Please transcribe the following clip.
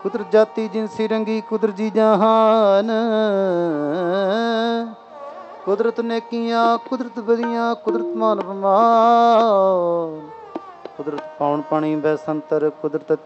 ਕੁਦਰਤ ਜਾਤੀ ਜਿਨਸੀ ਰੰਗੀ ਕੁਦਰਤ ਜੀ ਜਹਾਨ। ਕੁਦਰਤ ਨੇਕੀਆਂ ਕੁਦਰਤ ਬਦੀਆਂ ਕੁਦਰਤ ਮਾਨ ਬਮਾਨ। ਕੁਦਰਤ ਪਾਉਣ ਪਾਣੀ ਬੈਸੰਤਰ ਕੁਦਰਤ